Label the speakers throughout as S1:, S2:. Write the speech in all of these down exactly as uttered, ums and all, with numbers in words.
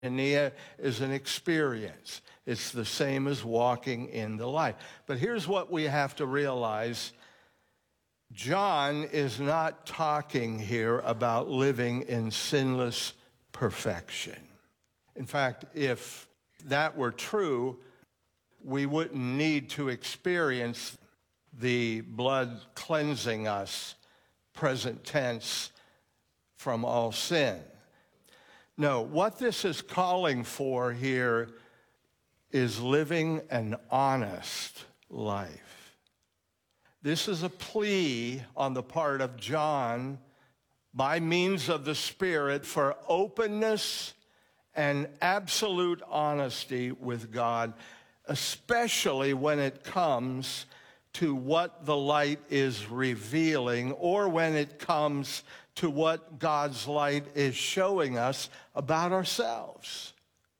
S1: Koinonia is an experience. It's the same as walking in the light. But here's what we have to realize. John is not talking here about living in sinless perfection. In fact, if that were true, we wouldn't need to experience the blood cleansing us, present tense, from all sin. No, what this is calling for here is living an honest life. This is a plea on the part of John by means of the Spirit for openness and absolute honesty with God, especially when it comes to what the light is revealing, or when it comes to what God's light is showing us about ourselves.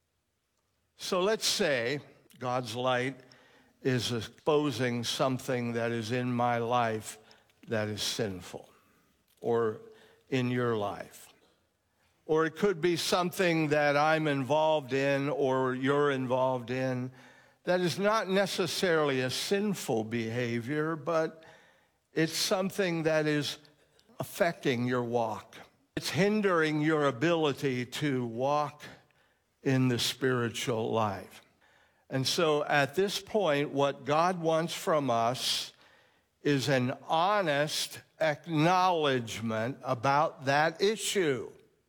S1: So let's say God's light is exposing something that is in my life that is sinful, or in your life. Or it could be something that I'm involved in or you're involved in that is not necessarily a sinful behavior, but it's something that is affecting your walk. It's hindering your ability to walk in the spiritual life. And so at this point, what God wants from us is an honest acknowledgement about that issue.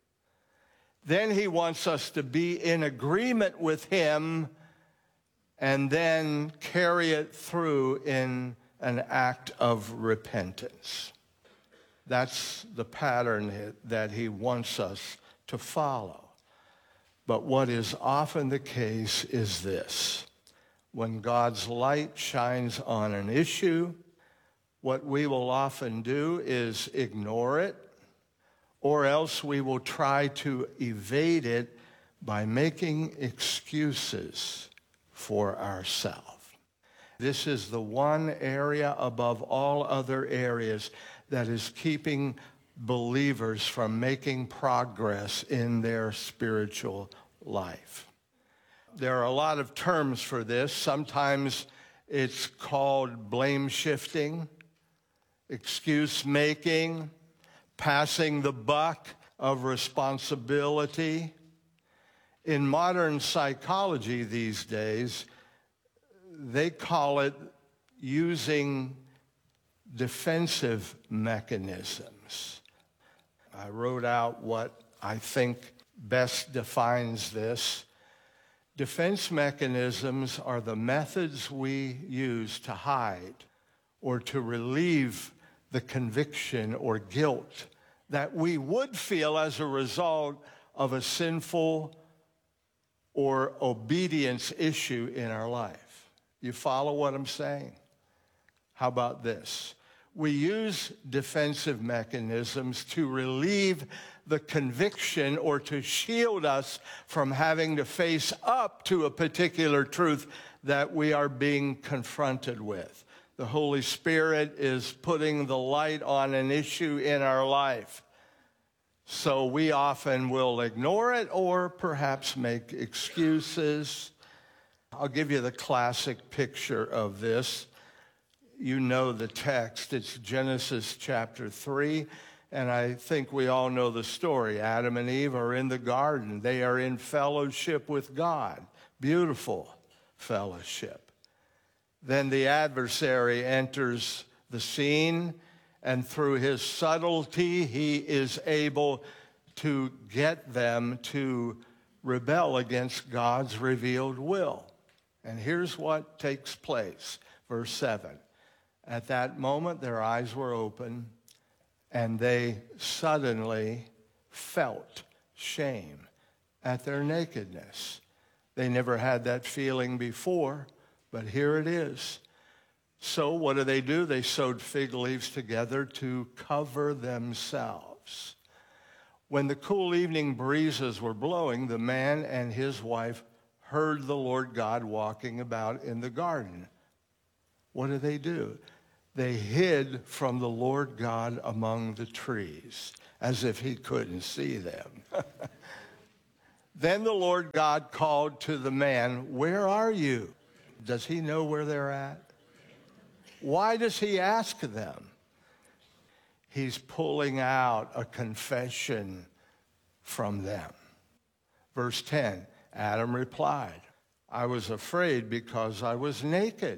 S1: Then he wants us to be in agreement with him and then carry it through in an act of repentance. That's the pattern that he wants us to follow. But what is often the case is this. When God's light shines on an issue, what we will often do is ignore it, or else we will try to evade it by making excuses for ourselves. This is the one area above all other areas that is keeping believers from making progress in their spiritual life. There are a lot of terms for this. Sometimes it's called blame shifting, excuse making, passing the buck of responsibility. In modern psychology these days, they call it using defensive mechanisms. I wrote out what I think best defines this. Defense mechanisms are the methods we use to hide or to relieve the conviction or guilt that we would feel as a result of a sinful or obedience issue in our life. You follow what I'm saying? How about this? We use defensive mechanisms to relieve the conviction or to shield us from having to face up to a particular truth that we are being confronted with. The Holy Spirit is putting the light on an issue in our life. So we often will ignore it or perhaps make excuses. I'll give you the classic picture of this. You know the text. It's Genesis chapter three, and I think we all know the story. Adam and Eve are in the garden. They are in fellowship with God. Beautiful fellowship. Then the adversary enters the scene, and through his subtlety, he is able to get them to rebel against God's revealed will. And here's what takes place. Verse seven. At that moment, their eyes were open, and they suddenly felt shame at their nakedness. They never had that feeling before, but here it is. So what do they do? They sewed fig leaves together to cover themselves. When the cool evening breezes were blowing, the man and his wife heard the Lord God walking about in the garden. What did they do? They hid from the Lord God among the trees, as if he couldn't see them. Then the Lord God called to the man, "Where are you?" Does he know where they're at? Why does he ask them? He's pulling out a confession from them. Verse ten, Adam replied, "I was afraid because I was naked."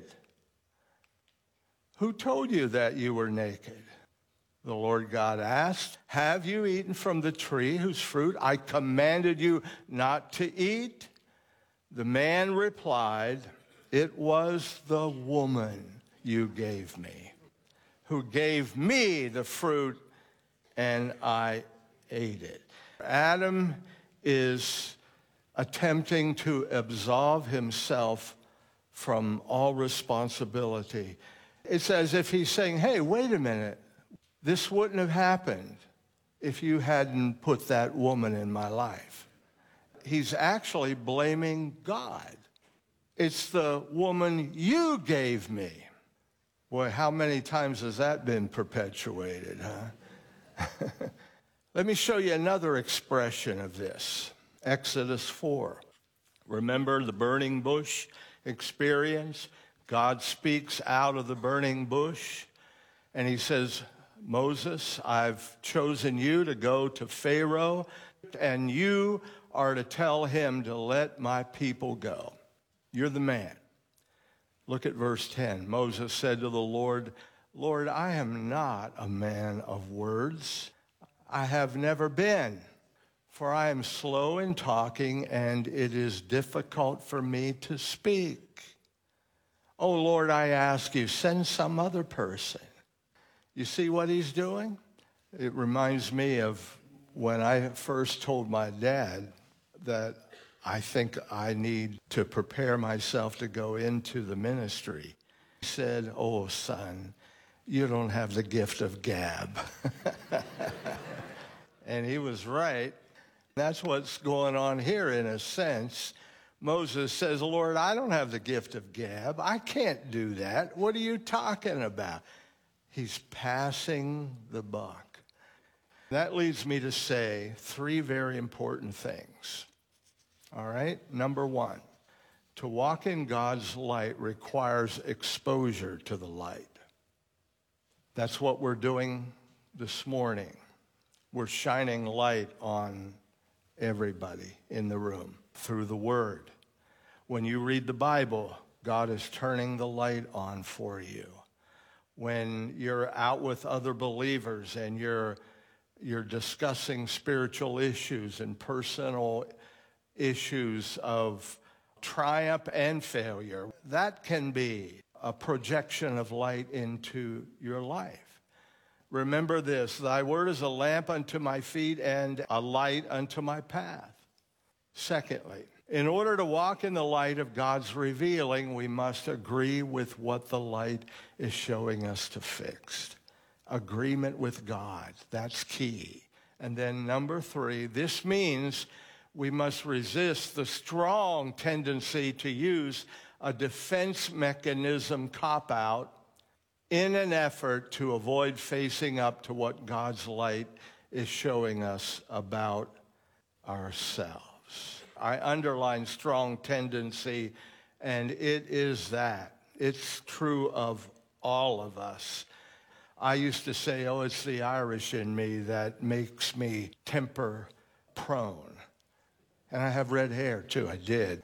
S1: "Who told you that you were naked?" The Lord God asked, "Have you eaten from the tree whose fruit I commanded you not to eat?" The man replied, "It was the woman you gave me, who gave me the fruit, and I ate it." Adam is attempting to absolve himself from all responsibility. It's as if he's saying, "Hey, wait a minute. This wouldn't have happened if you hadn't put that woman in my life." He's actually blaming God. "It's the woman you gave me." Boy, how many times has that been perpetuated, huh? Let me show you another expression of this. Exodus four. Remember the burning bush experience? God speaks out of the burning bush, and he says, "Moses, I've chosen you to go to Pharaoh, and you are to tell him to let my people go." You're the man. Look at verse ten. Moses said to the Lord, "Lord, I am not a man of words. I have never been, for I am slow in talking, and it is difficult for me to speak. Oh, Lord, I ask you, send some other person." You see what he's doing? It reminds me of when I first told my dad that I think I need to prepare myself to go into the ministry. He said, "Oh, son, you don't have the gift of gab." And he was right. That's what's going on here in a sense. Moses says, "Lord, I don't have the gift of gab. I can't do that. What are you talking about?" He's passing the buck. That leads me to say three very important things. All right? Number one, to walk in God's light requires exposure to the light. That's what we're doing this morning. We're shining light on everybody in the room through the Word. When you read the Bible, God is turning the light on for you. When you're out with other believers and you're you're discussing spiritual issues and personal issues of triumph and failure, that can be a projection of light into your life. Remember this, "Thy word is a lamp unto my feet and a light unto my path." Secondly, in order to walk in the light of God's revealing, we must agree with what the light is showing us to fix. Agreement with God, that's key. And then number three, this means we must resist the strong tendency to use a defense mechanism cop-out in an effort to avoid facing up to what God's light is showing us about ourselves. I underline strong tendency, and it is that. It's true of all of us. I used to say, oh, it's the Irish in me that makes me temper prone. And I have red hair, too. I did.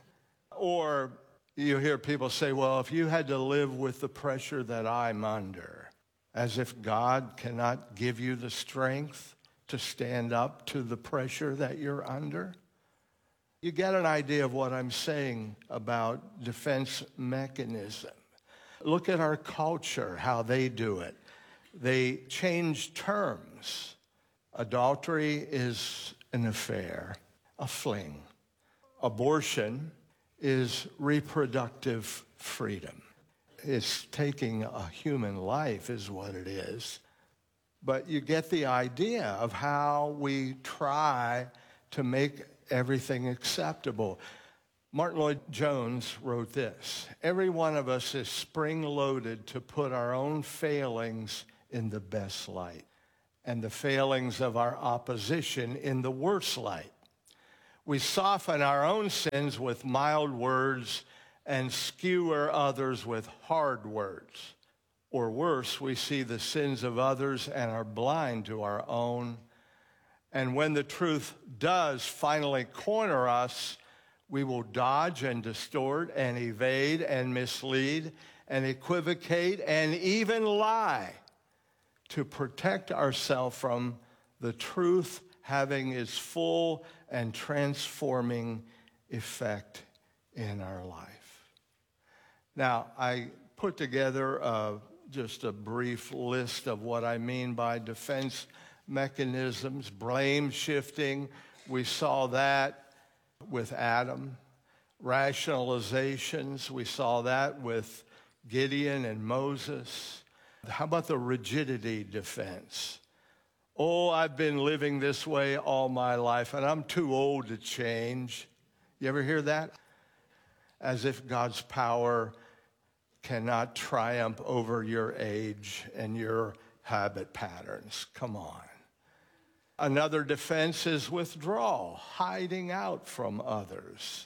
S1: Or you hear people say, well, if you had to live with the pressure that I'm under, as if God cannot give you the strength to stand up to the pressure that you're under. You get an idea of what I'm saying about defense mechanism. Look at our culture, how they do it. They change terms. Adultery is an affair, a fling. Abortion is reproductive freedom. It's taking a human life is what it is. But you get the idea of how we try to make everything acceptable. Martin Lloyd-Jones wrote this: every one of us is spring-loaded to put our own failings in the best light and the failings of our opposition in the worst light. We soften our own sins with mild words and skewer others with hard words. Or worse, we see the sins of others and are blind to our own. And when the truth does finally corner us, we will dodge and distort and evade and mislead and equivocate and even lie to protect ourselves from the truth having its full and transforming effect in our life. Now, I put together uh, just a brief list of what I mean by defense mechanisms. Blame shifting, we saw that with Adam. Rationalizations, we saw that with Gideon and Moses. How about the rigidity defense? Oh, I've been living this way all my life, and I'm too old to change. You ever hear that? As if God's power cannot triumph over your age and your habit patterns. Come on. Another defense is withdrawal, hiding out from others.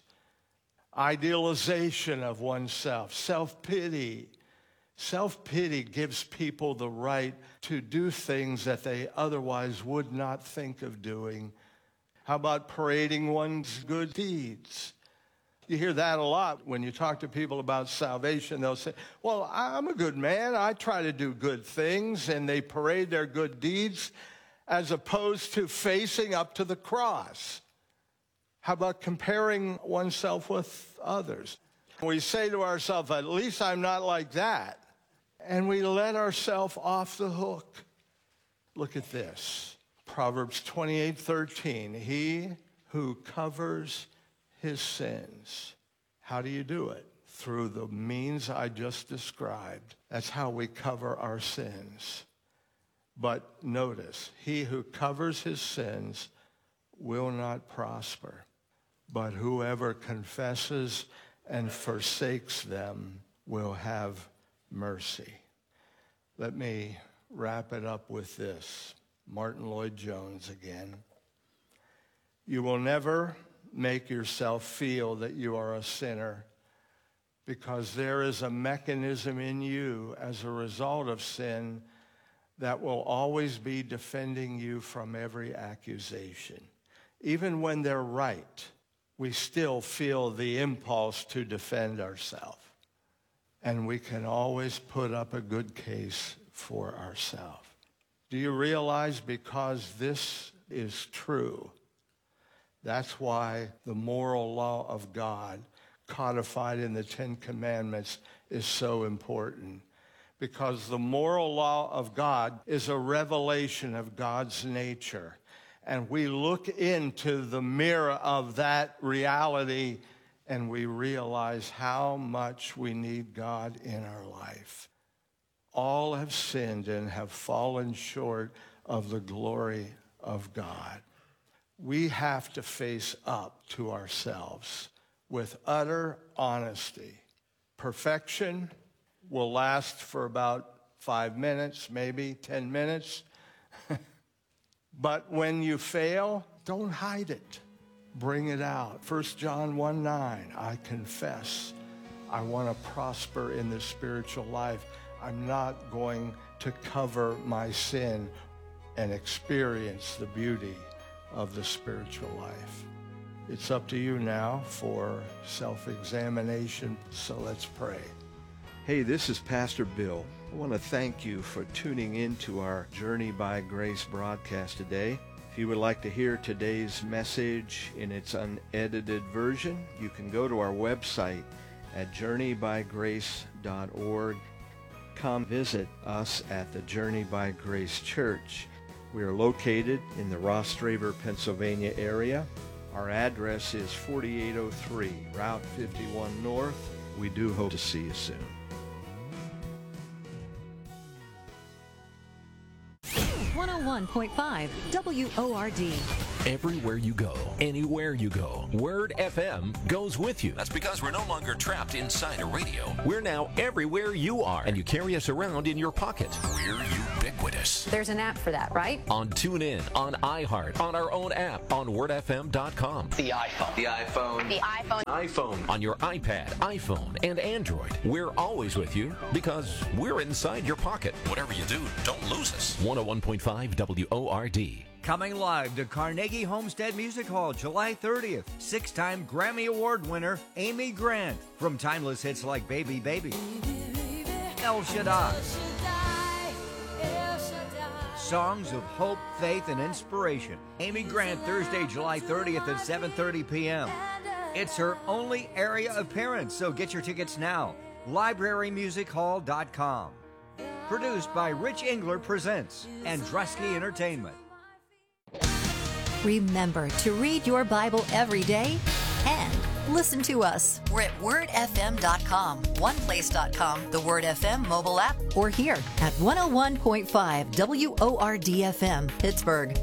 S1: Idealization of oneself, self-pity. Self-pity gives people the right to do things that they otherwise would not think of doing. How about parading one's good deeds? You hear that a lot when you talk to people about salvation. They'll say, well, I'm a good man. I try to do good things, and they parade their good deeds as opposed to facing up to the cross. How about comparing oneself with others? We say to ourselves, at least I'm not like that. And we let ourselves off the hook. Look at this. Proverbs twenty-eight thirteen. He who covers his sins. How do you do it? Through the means I just described. That's how we cover our sins. But notice, he who covers his sins will not prosper. But whoever confesses and forsakes them will have mercy. Let me wrap it up with this. Martin Lloyd-Jones again. You will never make yourself feel that you are a sinner, because there is a mechanism in you as a result of sin that will always be defending you from every accusation. Even when they're right, we still feel the impulse to defend ourselves. And we can always put up a good case for ourselves. Do you realize, because this is true, that's why the moral law of God, codified in the Ten Commandments, is so important. Because the moral law of God is a revelation of God's nature. And we look into the mirror of that reality and we realize how much we need God in our life. All have sinned and have fallen short of the glory of God. We have to face up to ourselves with utter honesty. Perfection will last for about five minutes, maybe ten minutes. But when you fail, don't hide it. Bring it out. First John one nine, I confess I want to prosper in the spiritual life. I'm not going to cover my sin and experience the beauty of the spiritual life. It's up to you now for self-examination, so let's pray. Hey, this is Pastor Bill. I want to thank you for tuning in to our Journey by Grace broadcast today. If you would like to hear today's message in its unedited version, you can go to our website at journey by grace dot org. Come visit us at the Journey by Grace Church. We are located in the Ross Draver, Pennsylvania area. Our address is forty-eight oh three Route fifty-one North. We do hope to see you soon.
S2: one oh one point five W O R D. Everywhere you go, anywhere you go, Word F M goes with you.
S3: That's because we're no longer trapped inside a radio.
S2: We're now everywhere you are, and you carry us around in your pocket.
S3: We're ubiquitous.
S4: There's an app for that, right?
S2: On TuneIn, on iHeart, on our own app, on word f m dot com.
S5: The iPhone. The iPhone.
S4: The iPhone.
S2: iPhone. On your iPad, iPhone, and Android. We're always with you because we're inside your pocket.
S3: Whatever you do, don't lose us.
S2: one oh one point five W O R D.
S6: Coming live to Carnegie Homestead Music Hall July thirtieth, six-time Grammy Award winner Amy Grant from timeless hits like Baby Baby, El Shaddai, songs of hope, faith, and inspiration. Amy Grant, Thursday, July thirtieth at seven thirty p.m. It's her only area appearance, so get your tickets now. library music hall dot com. Produced by Rich Engler Presents and Drusky Entertainment.
S7: Remember to read your Bible every day and listen to us. We're at word f m dot com, one place dot com, the Word F M mobile app, or here at one oh one point five W O R D F M, Pittsburgh.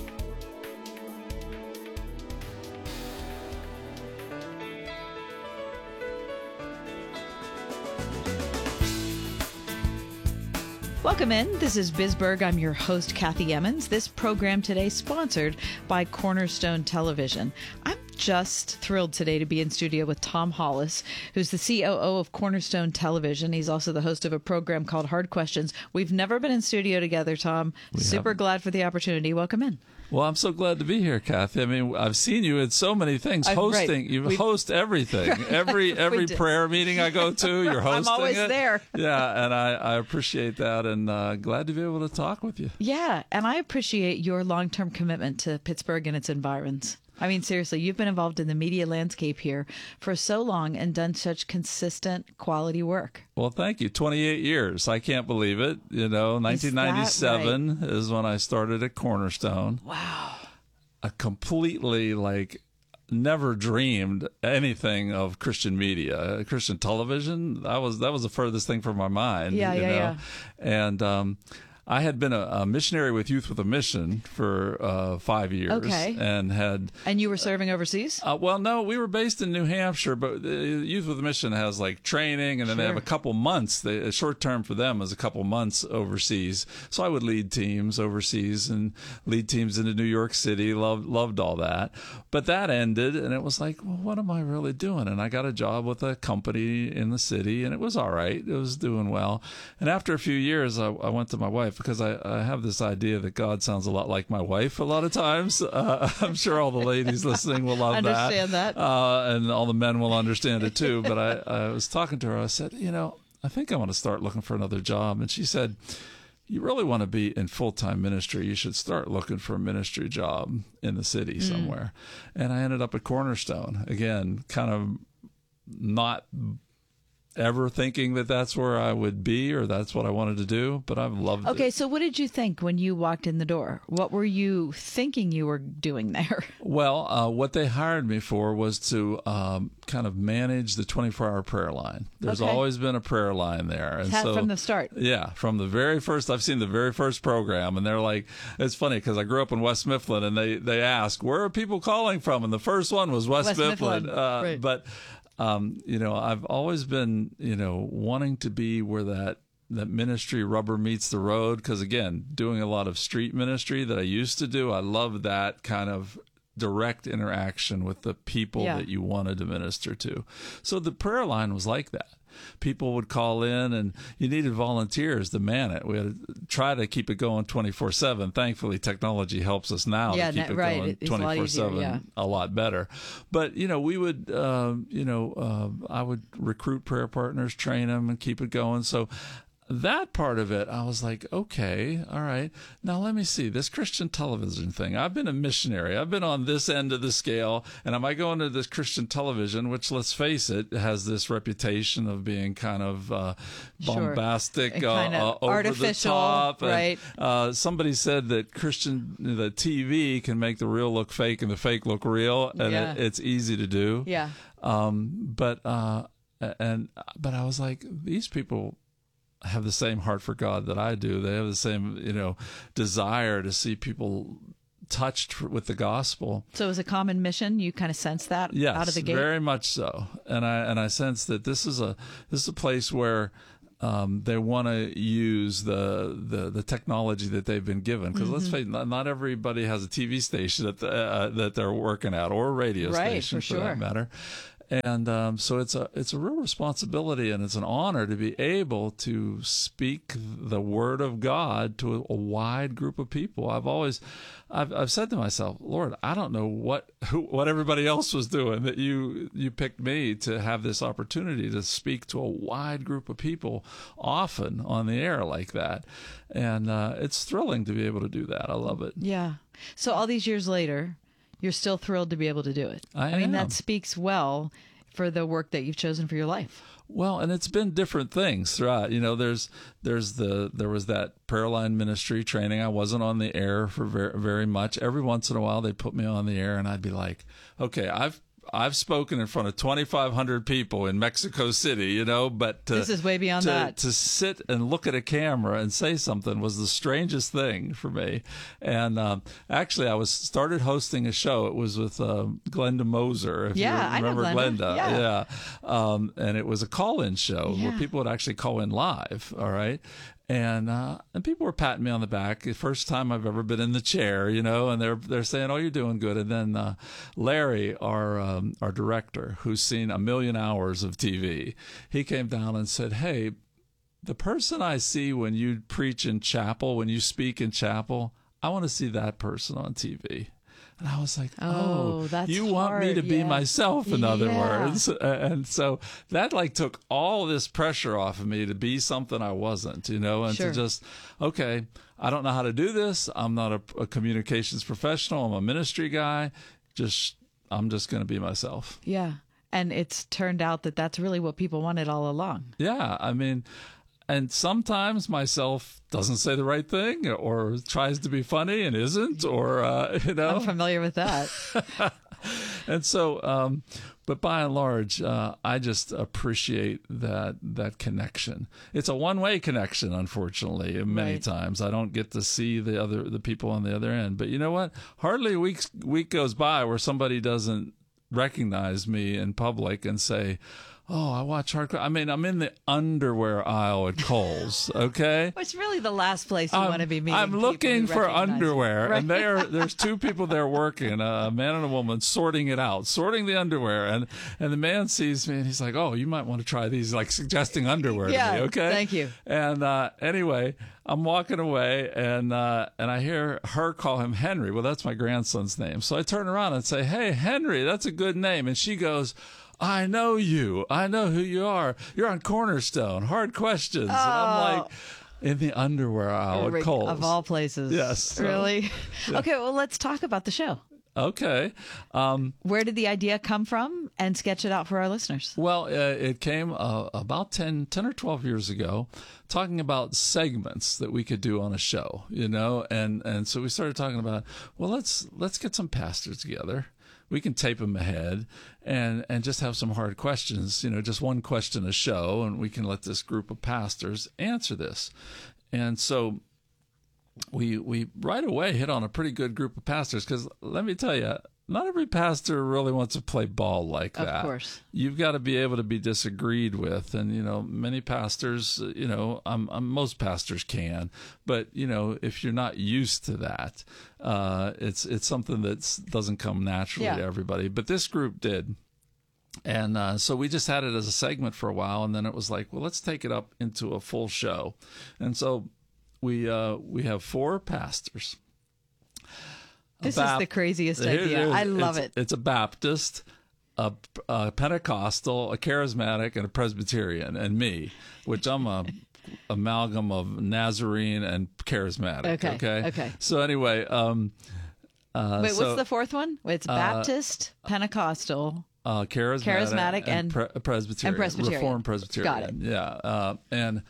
S8: Welcome in. This is Bisburg. I'm your host, Kathy Emmons. This program today sponsored by Cornerstone Television. I'm just thrilled today to be in studio with Tom Hollis, who's the C O O of Cornerstone Television. He's also the host of a program called Hard Questions. We've never been in studio together, Tom. We Super haven't. Glad for the opportunity. Welcome in.
S9: Well, I'm so glad to be here, Kathy. I mean, I've seen you in so many things, uh, hosting. Right. You We've... host everything. Every every prayer meeting I go to, you're hosting
S8: I'm always
S9: it.
S8: there.
S9: Yeah, and I, I appreciate that, and uh, glad to be able to talk with you.
S8: Yeah, and I appreciate your long-term commitment to Pittsburgh and its environs. I mean, seriously, you've been involved in the media landscape here for so long and done such consistent quality work.
S9: Well, thank you. twenty-eight years. I can't believe it. You know, nineteen ninety-seven
S8: right?
S9: is when I started at Cornerstone.
S8: Wow.
S9: I completely, like, never dreamed anything of Christian media, Christian television. That was that was the furthest thing from my mind.
S8: Yeah,
S9: you
S8: yeah,
S9: know?
S8: yeah.
S9: And um, I had been a, a missionary with Youth with a Mission for uh, five years.
S8: Okay.
S9: And had.
S8: And you were serving overseas?
S9: Uh, well, no, we were based in New Hampshire, but the Youth with a Mission has like training, and then
S8: sure.
S9: they have a couple months. They, a short term for them is a couple months overseas. So I would lead teams overseas and lead teams into New York City. Loved loved all that. But that ended, and it was like, well, what am I really doing? And I got a job with a company in the city, and it was all right. It was doing well. And after a few years, I, I went to my wife, because I, I have this idea that God sounds a lot like my wife a lot of times. Uh, I'm sure all the ladies listening will love
S8: understand that.
S9: that. Uh, and all the men will understand it too. But I, I was talking to her. I said, you know, I think I want to start looking for another job. And she said, you really want to be in full-time ministry, you should start looking for a ministry job in the city mm. somewhere. And I ended up at Cornerstone. Again, kind of not ever thinking that that's where I would be or that's what I wanted to do, but I've loved
S8: okay, it. Okay, so what did you think when you walked in the door? What were you thinking you were doing there?
S9: Well, uh, what they hired me for was to um, kind of manage the twenty-four hour prayer line. There's
S8: okay.
S9: always been a prayer line there. And
S8: Had
S9: so,
S8: from the start.
S9: Yeah, from the very first, I've seen the very first program, and they're like, it's funny because I grew up in West Mifflin, and they, they ask, where are people calling from? And the first one was West,
S8: West
S9: Mifflin.
S8: Mifflin.
S9: Uh,
S8: right.
S9: But Um, you know, I've always been, you know, wanting to be where that, that ministry rubber meets the road. Because, again, doing a lot of street ministry that I used to do, I love that kind of direct interaction with the people
S8: yeah.
S9: that you wanted to minister to. So the prayer line was like that. People would call in, and you needed volunteers to man it. We had to try to keep it going twenty-four seven. Thankfully, technology helps us now
S8: yeah,
S9: to keep
S8: no,
S9: it
S8: right.
S9: going
S8: it's
S9: twenty-four seven
S8: a lot, easier, yeah.
S9: a lot better. But, you know, we would, uh, you know, uh, I would recruit prayer partners, train them, and keep it going. So that part of it, I was like, okay, all right. Now let me see this Christian television thing. I've been a missionary. I've been on this end of the scale, and am I going to this Christian television, which, let's face it, has this reputation of being kind of uh, bombastic,
S8: sure. kind
S9: uh,
S8: of
S9: uh, over
S8: artificial,
S9: the top. And,
S8: right?
S9: Uh, somebody said that Christian, the T V can make the real look fake and the fake look real, and
S8: yeah.
S9: it, it's easy to do.
S8: Yeah.
S9: Um, but uh, and but I was like, these people have the same heart for God that I do. They have the same, you know, desire to see people touched with the gospel.
S8: So it was a common mission. You kind of sense that
S9: Yes,
S8: out of the gate.
S9: very much so. And I and I sense that this is a this is a place where um, they want to use the, the the technology that they've been given. Because mm-hmm. let's face it, not, not everybody has a T V station that the, uh, that they're working at, or a radio
S8: right,
S9: station
S8: for,
S9: for
S8: sure.
S9: that matter. And um, so it's a it's a real responsibility, and it's an honor to be able to speak the word of God to a, a wide group of people. I've always, I've I've said to myself, Lord, I don't know what who, what everybody else was doing, that you you picked me to have this opportunity to speak to a wide group of people, often on the air like that, and uh, it's thrilling to be able to do that. I love it.
S8: Yeah. So all these years later, you're still thrilled to be able to do it.
S9: I,
S8: I mean,
S9: am.
S8: that speaks well for the work that you've chosen for your life.
S9: Well, and it's been different things throughout. You know, there's there's the there was that prayer line ministry training. I wasn't on the air for very, very much. Every once in a while, they put me on the air, and I'd be like, okay, I've I've spoken in front of twenty-five hundred people in Mexico City, you know, but to,
S8: this is way beyond
S9: to,
S8: that.
S9: To sit and look at a camera and say something was the strangest thing for me. And um, actually, I was started hosting a show. It was with uh, Glenda Moser, if
S8: yeah,
S9: you remember
S8: I know Glenda.
S9: Glenda.
S8: Yeah,
S9: yeah. Um, and it was a call-in show
S8: yeah.
S9: where people would actually call in live. All right. And uh, and people were patting me on the back. The first time I've ever been in the chair, you know, and they're they're saying, "Oh, you're doing good." And then uh, Larry, our um, our director, who's seen a million hours of T V, he came down and said, "Hey, the person I see when you preach in chapel, when you speak in chapel, I want to see that person on T V." And I was like, oh,
S8: oh that's
S9: you want
S8: hard.
S9: me to be
S8: yeah.
S9: myself, in other
S8: yeah.
S9: words. And so that like took all this pressure off of me to be something I wasn't, you know, and
S8: sure.
S9: to just, okay, I don't know how to do this. I'm not a, a communications professional. I'm a ministry guy. Just, I'm just going to be myself.
S8: Yeah. And it's turned out that that's really what people wanted all along.
S9: Yeah. I mean, and sometimes myself doesn't say the right thing, or tries to be funny and isn't, or, uh, you know.
S8: I'm familiar with that.
S9: And so, um, but by and large, uh, I just appreciate that that connection. It's a one-way connection, unfortunately, many
S8: right.
S9: times. I don't get to see the other the people on the other end. But you know what? Hardly a week, week goes by where somebody doesn't recognize me in public and say, oh, I watch hardcore. I mean, I'm in the underwear aisle at Kohl's, okay?
S8: It's really the last place you
S9: I'm,
S8: want to be meeting.
S9: I'm looking for underwear,
S8: right.
S9: and they are, there's two people there working, a man and a woman, sorting it out, sorting the underwear. And, and the man sees me, and he's like, oh, you might want to try these, like suggesting underwear
S8: yeah,
S9: to me, okay?
S8: Thank you.
S9: And uh, anyway, I'm walking away, and uh, and I hear her call him Henry. Well, that's my grandson's name. So I turn around and say, hey, Henry, that's a good name. And she goes, I know you. I know who you are. You're on Cornerstone. Hard Questions.
S8: Oh.
S9: And I'm like, in the underwear aisle at Kohl's.
S8: Of all places.
S9: Yes. So,
S8: really?
S9: Yeah.
S8: Okay, well, let's talk about the show.
S9: Okay. Um,
S8: Where did the idea come from? And sketch it out for our listeners.
S9: Well, uh, it came uh, about ten, ten or twelve years ago, talking about segments that we could do on a show, you know? And, and so we started talking about, well, let's let's get some pastors together. We can tape them ahead and, and just have some hard questions, you know, just one question a show, and we can let this group of pastors answer this. And so we we right away hit on a pretty good group of pastors, because let me tell you, not every pastor really wants to play ball like that.
S8: Of course.
S9: You've got to be able to be disagreed with. And, you know, many pastors, you know, I'm, I'm, most pastors can. But, you know, if you're not used to that, uh, it's it's something that doesn't come naturally
S8: yeah.
S9: to everybody. But this group did. And uh, so we just had it as a segment for a while. And then it was like, well, let's take it up into a full show. And so we uh, we have four pastors.
S8: This
S9: Bap-
S8: is the craziest
S9: Here-
S8: idea.
S9: here's-
S8: I love
S9: it's,
S8: it.
S9: It's a Baptist, a, a Pentecostal, a Charismatic, and a Presbyterian, and me, which I'm a amalgam of Nazarene and Charismatic.
S8: Okay,
S9: Okay.
S8: okay.
S9: So anyway, um, uh,
S8: Wait,
S9: so,
S8: what's the fourth one? Wait, it's Baptist, Pentecostal.
S9: uh, charismatic,
S8: Charismatic and-
S9: pre- Presbyterian,
S8: and Presbyterian.
S9: Reformed Presbyterian.
S8: Got it.
S9: Yeah, uh, and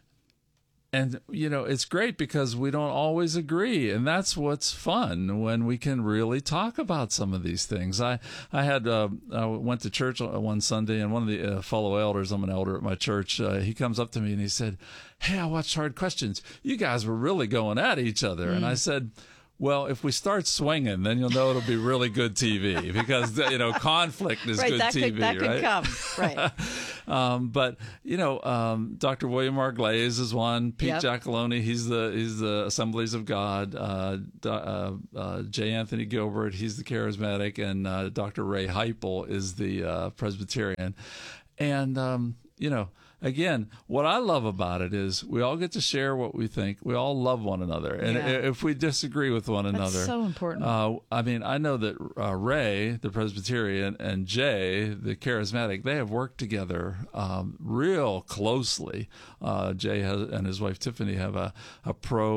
S9: and you know, it's great because we don't always agree, and that's what's fun, when we can really talk about some of these things. I I had uh, I went to church one Sunday, and one of the uh, fellow elders, I'm an elder at my church, uh, he comes up to me and he said, "Hey, I watched Hard Questions. You guys were really going at each other." Mm. And I said, Well, if we start swinging, then you'll know it'll be really good T V because, you know, conflict is
S8: right,
S9: good
S8: that
S9: T V,
S8: could, that
S9: right?
S8: could come, right.
S9: um, but, you know, um, Doctor William R. Glaze is one. Pete
S8: Yep.
S9: Giacalone, he's the he's the Assemblies of God. Uh, uh, uh, J. Anthony Gilbert, he's the charismatic. And uh, Doctor Ray Heipel is the uh, Presbyterian. And, um, you know, again, what I love about it is we all get to share what we think. We all love one another. And
S8: Yeah.
S9: if we disagree with one
S8: That's
S9: another.
S8: so important.
S9: Uh, I mean, I know that uh, Ray, the Presbyterian, and Jay, the charismatic, they have worked together um, real closely. Uh, Jay has, and his wife Tiffany have a, a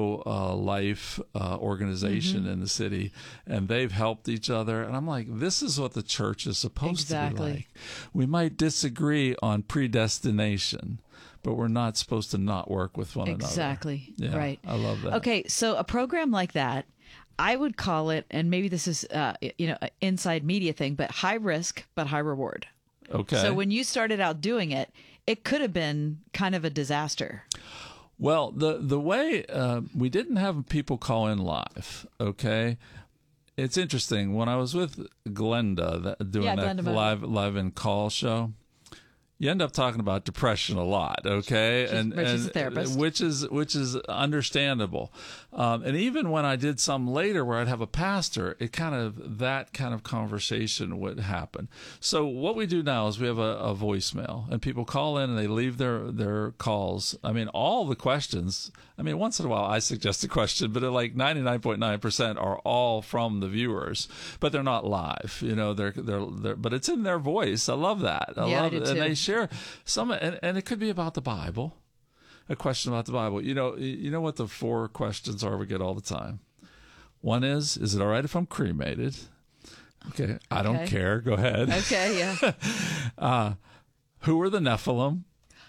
S9: pro-life uh, organization
S8: Mm-hmm.
S9: in the city, and they've helped each other. And I'm like, this is what the church is supposed
S8: Exactly.
S9: to be like. We might disagree on predestination, but we're not supposed to not work with one
S8: Exactly.
S9: another. Yeah,
S8: Right.
S9: I love that.
S8: Okay, so a program like that, I would call it, and maybe this is uh, you know an inside media thing, but high risk but high reward.
S9: Okay.
S8: So when you started out doing it, it could have been kind of a disaster.
S9: Well, the the way uh, we didn't have people call in live, okay? It's interesting. When I was with Glenda that, doing
S8: Yeah,
S9: that
S8: Glenda Moon.
S9: live live in call show, you end up talking about depression a lot, okay?
S8: She's-
S9: and
S8: but she's
S9: and-
S8: a therapist.
S9: which is which is understandable. Um, and even when I did some later where I'd have a pastor, it kind of that kind of conversation would happen. So what we do now is we have a, a voicemail, and people call in and they leave their their calls. I mean, all the questions. I mean, once in a while I suggest a question, but like ninety-nine point nine percent are all from the viewers, but they're not live. You know, they're they're, they're but it's in their voice. I love that. I
S8: Yeah, I
S9: love
S8: do
S9: it. And
S8: too.
S9: they share some, and, and it could be about the Bible. A question about the Bible. You know, you know what the four questions are we get all the time. One is, is it all right if I'm cremated? Okay, I don't
S8: Okay.
S9: care. Go ahead.
S8: Okay, yeah.
S9: Uh, who are the Nephilim?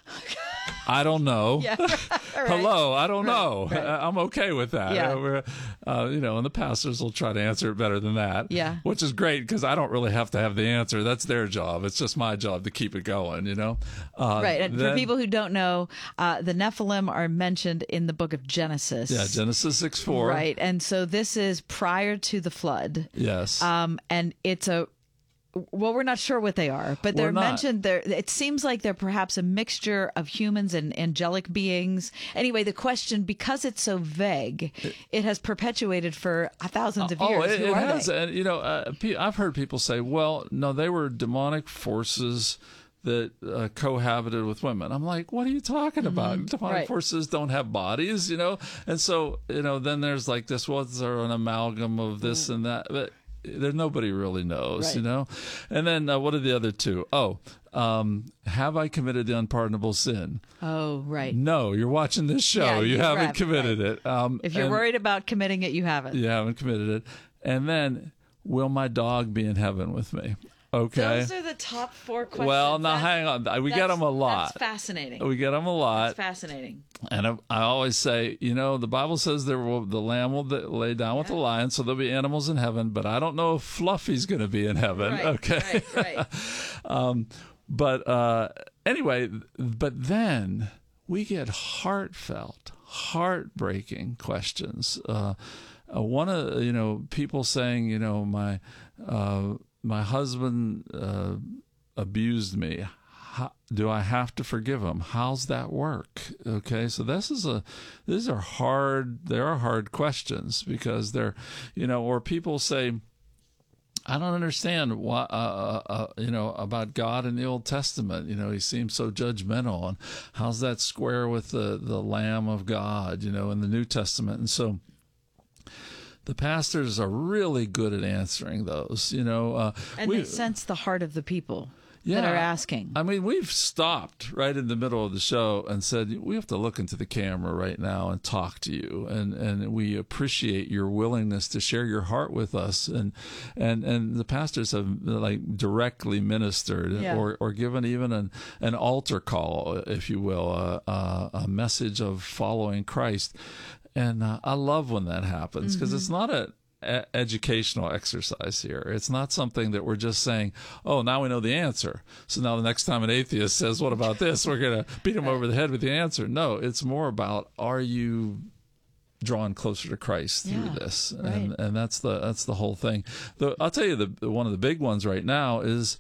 S9: I don't know.
S8: Yeah. All right.
S9: Hello, I don't
S8: Right,
S9: know.
S8: right.
S9: I- I'm okay with that.
S8: Yeah.
S9: Uh, we're, uh, you know, and the pastors will try to answer it better than that.
S8: Yeah.
S9: Which is great because I don't really have to have the answer. That's their job. It's just my job to keep it going, you know? Uh,
S8: Right. And
S9: then-
S8: for people who don't know, uh, the Nephilim are mentioned in the book of Genesis.
S9: Yeah, Genesis six four.
S8: Right. And so this is prior to the flood.
S9: Yes.
S8: Um, and it's a well, we're not sure what they are, but
S9: We're
S8: they're
S9: not.
S8: mentioned there. It seems like they're perhaps a mixture of humans and angelic beings. Anyway, the question, because it's so vague, it has perpetuated for thousands of years.
S9: Oh, it,
S8: Who
S9: it
S8: are
S9: has.
S8: they?
S9: And, you know, uh, pe- I've heard people say, well, no, they were demonic forces that uh, cohabited with women. I'm like, what are you talking about? Demonic
S8: Mm-hmm. Right.
S9: forces don't have bodies, you know? And so, you know, then there's like this, was there an amalgam of this and that? But there, nobody really knows,
S8: Mm. Right.
S9: you know? And then uh, what are the other two? Oh, um, have I committed the unpardonable sin?
S8: Oh, right.
S9: No, you're watching this show.
S8: Yeah,
S9: you
S8: you're
S9: haven't
S8: right,
S9: committed it. Um,
S8: If you're
S9: and-
S8: worried about committing it, you haven't.
S9: you haven't committed it. And then, will my dog be in heaven with me? Okay.
S8: Those are the top four questions.
S9: Well, now
S8: That's-
S9: hang on. We get
S8: that's-
S9: them a lot.
S8: That's fascinating.
S9: We get them a lot.
S8: That's fascinating.
S9: And I, I always say, you know, the Bible says there will the lamb will lay down with the lion, so there'll be animals in heaven. But I don't know if Fluffy's going to be in heaven.
S8: Right,
S9: okay.
S8: right, right.
S9: um, but uh, anyway, but then we get heartfelt, heartbreaking questions. Uh, uh, one of you know people saying, you know, my uh, my husband uh, abused me. How, do I have to forgive him? How's that work? Okay, so this is a these are hard. There are hard questions because they're, you know, or people say, I don't understand why, uh, uh, you know, about God in the Old Testament. You know, he seems so judgmental, and how's that square with the the Lamb of God? You know, in the New Testament, and so. The pastors are really good at answering those, you know. Uh,
S8: And
S9: we-
S8: they sense the heart of the people
S9: yeah,
S8: that are asking.
S9: I mean, we've stopped right in the middle of the show and said, we have to look into the camera right now and talk to you. And, and we appreciate your willingness to share your heart with us. And, and, and the pastors have like directly ministered
S8: Yeah.
S9: or, or given even an, an altar call, if you will, a, a, a message of following Christ. And uh, I love when that happens because it's not a, e- educational exercise here. It's not something that we're just saying, oh, now we know the answer. So now the next time an atheist says, what about this? We're going to beat him over the head with the answer. No, it's more about, are you drawn closer to Christ
S8: Yeah,
S9: through this,
S8: right.
S9: and and that's the that's the whole thing. The, I'll tell you, the, the one of the big ones right now is,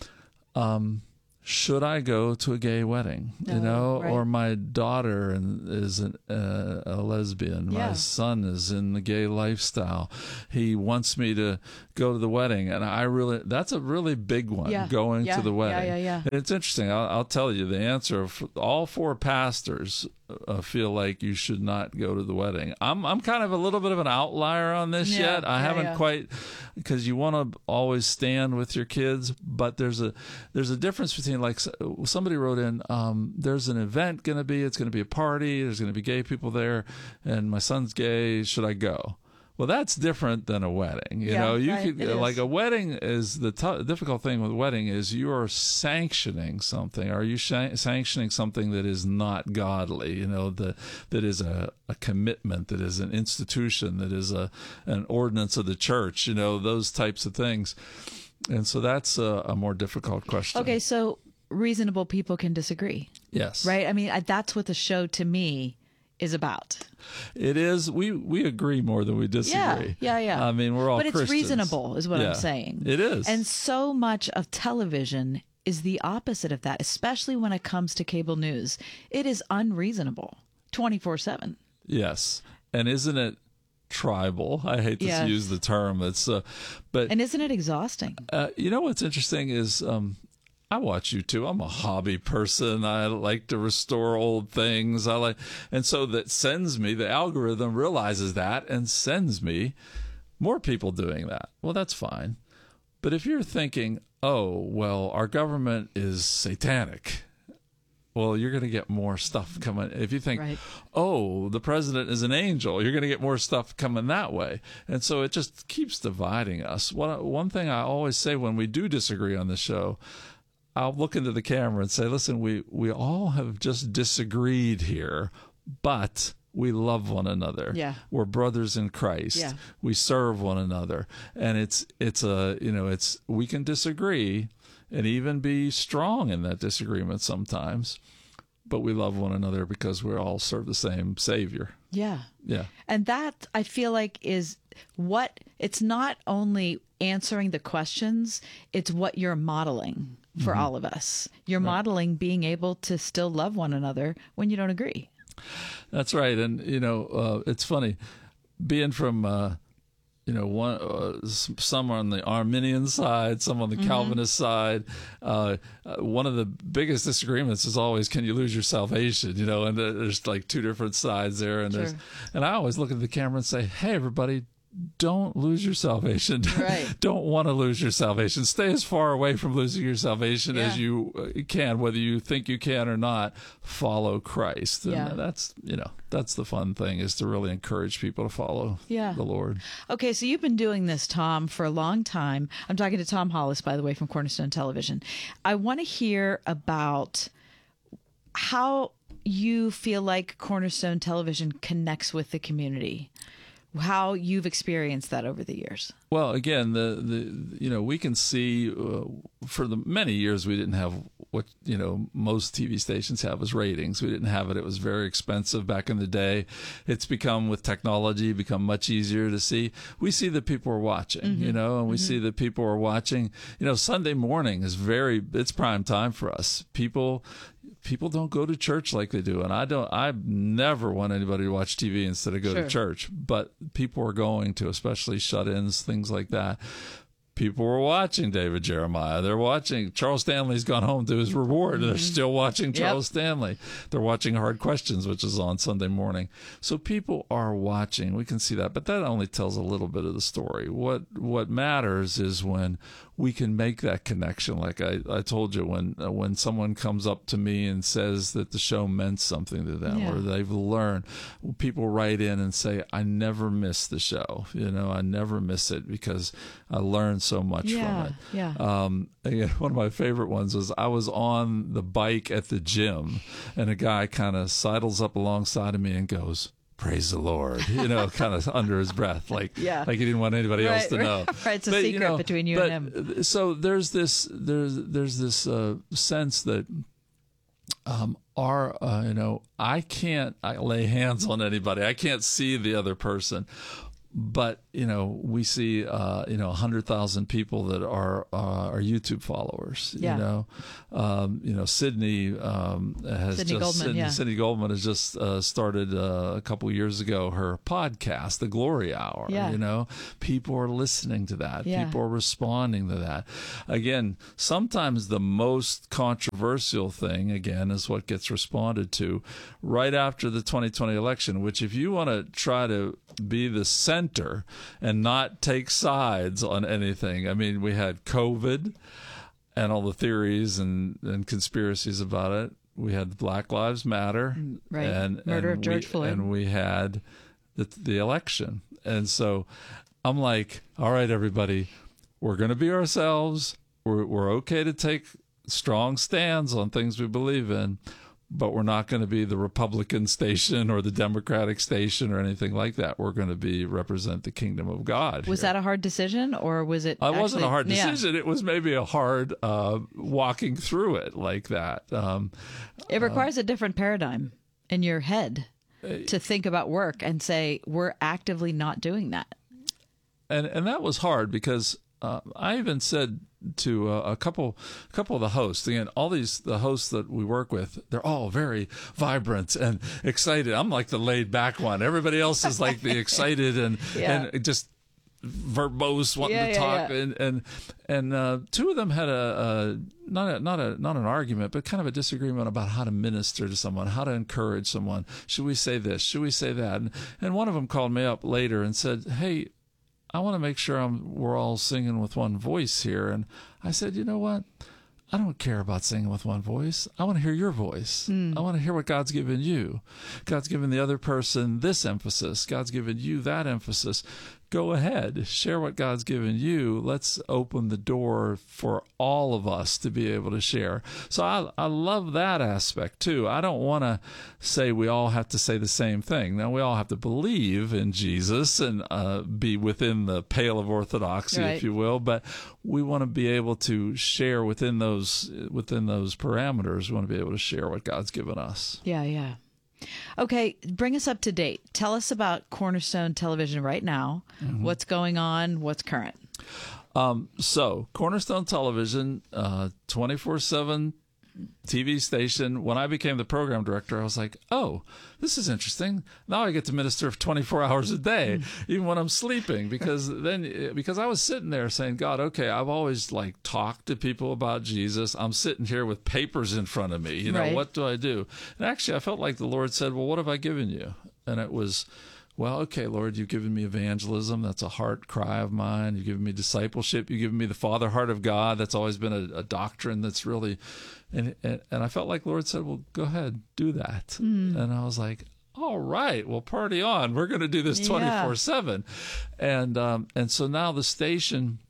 S9: um, should I go to a gay wedding?
S8: No,
S9: you know,
S8: right.
S9: or my daughter and is an, uh, a lesbian.
S8: Yeah.
S9: My son is in the gay lifestyle. He wants me to go to the wedding, and I really that's a really big one.
S8: Yeah.
S9: Going
S8: Yeah.
S9: to the
S8: Yeah,
S9: wedding.
S8: yeah, yeah.
S9: And it's interesting. I'll, I'll tell you the answer. All four pastors uh, feel like you should not go to the wedding. I'm I'm kind of a little bit of an outlier on this
S8: Yeah,
S9: yet. I
S8: yeah,
S9: haven't
S8: yeah.
S9: quite, because you want to always stand with your kids, but there's a there's a difference between, like, somebody wrote in, um, there's an event going to be, it's going to be a party, there's going to be gay people there, and my son's gay, should I go? Well, that's different than a wedding. You
S8: Yeah,
S9: know, you
S8: right,
S9: could,
S8: it is.
S9: like, a wedding is the t- difficult thing with a wedding is you are sanctioning something. Are you sh- sanctioning something that is not godly? You know, the, that is a, a commitment, that is an institution, that is a an ordinance of the church. You know, those types of things. And so that's a, a more difficult question.
S8: Okay, so reasonable people can disagree,
S9: Yes.
S8: right? I mean, I, that's what the show to me is about.
S9: It is. We we agree more than we disagree.
S8: Yeah, yeah, yeah.
S9: I mean, we're all
S8: But it's
S9: Christians.
S8: reasonable, is what
S9: Yeah,
S8: I'm saying.
S9: It is.
S8: And so much of television is the opposite of that, especially when it comes to cable news. It is unreasonable, twenty-four seven.
S9: Yes. And isn't it tribal? I hate to
S8: Yes.
S9: use the term. It's uh, but
S8: And isn't it exhausting?
S9: uh, you know what's interesting is um, I watch you too. I'm a hobby person. I like to restore old things. I like, and so that sends me, the algorithm realizes that and sends me more people doing that. Well, that's fine. But if you're thinking, oh, well, our government is satanic, well, you're going to get more stuff coming. If you think,
S8: Right.
S9: oh, the president is an angel, you're going to get more stuff coming that way. And so it just keeps dividing us. One, one thing I always say when we do disagree on the show, I'll look into the camera and say, listen, we, we all have just disagreed here, but we love one another.
S8: Yeah.
S9: We're brothers in Christ.
S8: Yeah.
S9: We serve one another. And it's, it's a, you know, it's, we can disagree and even be strong in that disagreement sometimes, but we love one another because we all serve the same Savior.
S8: Yeah.
S9: Yeah.
S8: And that, I feel like, is what it's not only answering the questions, it's what you're modeling for all of us. You're modeling being able to still love one another when you don't agree.
S9: That's right. And, you know, uh, it's funny being from, uh, you know, one, uh, s- some on the Arminian side, some on the Calvinist side. Uh, uh, one of the biggest disagreements is always, can you lose your salvation? You know, and uh, there's like two different sides there. And there's,
S8: Sure.
S9: and I always look at the camera and say, hey, everybody, don't lose your salvation.
S8: Right.
S9: Don't want to lose your salvation. Stay as far away from losing your salvation
S8: Yeah.
S9: as you uh, can, whether you think you can or not. Follow Christ. And
S8: Yeah.
S9: that's, you know, that's the fun thing, is to really encourage people to follow
S8: Yeah.
S9: the Lord.
S8: Okay, so you've been doing this, Tom, for a long time. I'm talking to Tom Hollis, by the way, from Cornerstone Television. I want to hear about how you feel like Cornerstone Television connects with the community, how you've experienced that over the years.
S9: Well, again, the, the you know, we can see uh, for the many years we didn't have what, you know, most T V stations have as ratings. We didn't have it. It was very expensive back in the day. It's become, with technology, become much easier to see. We see that people are watching,
S8: Mm-hmm.
S9: you know, and we see that people are watching. You know, Sunday morning is very, it's prime time for us. People, people don't go to church like they do. And I don't, I never want anybody to watch T V instead of go
S8: Sure.
S9: to church. But people are going to, especially shut-ins, things like that. People were watching David Jeremiah. They're watching, Charles Stanley's gone home to his reward. They're still watching Charles Stanley. They're watching Hard Questions, which is on Sunday morning. So people are watching. We can see that. But that only tells a little bit of the story. What what matters is when we can make that connection. Like I, I told you, when uh, when someone comes up to me and says that the show meant something to them,
S8: Yeah.
S9: or they've learned, people write in and say, I never miss the show. You know, I never miss it because I learned so much
S8: Yeah,
S9: from it.
S8: yeah.
S9: Um, again, one of my favorite ones was I was on the bike at the gym, and a guy kind of sidles up alongside of me and goes, "Praise the Lord," you know, kind of under his breath, like
S8: Yeah.
S9: like he didn't want anybody else
S8: Right,
S9: to
S8: right.
S9: know.
S8: Right, it's a
S9: But,
S8: secret between you
S9: but,
S8: and
S9: him. So there's this there's there's this uh, sense that um, our, uh, you know, I can't I lay hands on anybody. I can't see the other person. But, you know, we see, uh, you know, one hundred thousand people that are uh, are YouTube followers,
S8: Yeah.
S9: you know. Um, you know, Sydney um, has
S8: Sydney
S9: just,
S8: Goldman,
S9: Sydney,
S8: yeah.
S9: Sydney Goldman has just uh, started uh, a couple years ago her podcast, The Glory Hour,
S8: Yeah.
S9: you know. People are listening to that.
S8: Yeah.
S9: People are responding to that. Again, sometimes the most controversial thing, again, is what gets responded to right after the twenty twenty election, which if you want to try to be the center and not take sides on anything. I mean, we had COVID and all the theories and, and conspiracies about it. We had Black Lives Matter,
S8: Right.
S9: and
S8: Murder
S9: and
S8: of George
S9: we,
S8: Floyd.
S9: and we had the the election. And so I'm like, all right, everybody, we're going to be ourselves. We're we're okay to take strong stands on things we believe in, but we're not going to be the Republican station or the Democratic station or anything like that. We're going to be represent the kingdom of God.
S8: Was
S9: here.
S8: that a hard decision, or was it?
S9: It wasn't a
S8: actually-
S9: hard
S8: Yeah.
S9: decision. It was maybe a hard uh, walking through it like that. Um,
S8: It requires a different paradigm in your head
S9: Uh,
S8: to think about work and say we're actively not doing that.
S9: and and that was hard because uh, I even said to uh, a couple a couple of the hosts, again, all these the hosts that we work with, they're all very vibrant and excited. I'm like the laid back one. Everybody else is like the excited and
S8: Yeah.
S9: and just verbose, wanting
S8: Yeah,
S9: to
S8: yeah,
S9: talk.
S8: yeah.
S9: And and and uh, two of them had a, a not a not a not an argument, but kind of a disagreement about how to minister to someone, how to encourage someone. Should we say this? Should we say that? And, and one of them called me up later and said, "Hey, I want to make sure I'm, we're all singing with one voice here." And I said, you know what? I don't care about singing with one voice. I want to hear your voice.
S8: Hmm.
S9: I want to hear what God's given you. God's given the other person this emphasis. God's given you that emphasis. Go ahead, share what God's given you. Let's open the door for all of us to be able to share. So I, I love that aspect too. I don't want to say we all have to say the same thing. Now, we all have to believe in Jesus and uh, be within the pale of orthodoxy,
S8: Right.
S9: if you will, but we want to be able to share within those within those parameters. We want to be able to share what God's given us.
S8: Yeah, yeah. Okay, bring us up to date. Tell us about Cornerstone Television right now.
S9: Mm-hmm.
S8: What's going on? What's current?
S9: Um, so Cornerstone Television, uh, twenty-four seven T V station. When I became the program director, I was like, oh, this is interesting. Now I get to minister for twenty-four hours a day, even when I'm sleeping, because then, because I was sitting there saying, God, okay, I've always like talked to people about Jesus. I'm sitting here with papers in front of me. You know,
S8: Right.
S9: what do I do? And actually, I felt like the Lord said, well, what have I given you? And it was, well, okay, Lord, you've given me evangelism. That's a heart cry of mine. You've given me discipleship. You've given me the Father heart of God. That's always been a, a doctrine that's really, and, and and I felt like the Lord said, well, go ahead, do that. And I was like, all right, well, party on. We're going to do this
S8: Yeah.
S9: twenty-four seven. And, um, and so now the station,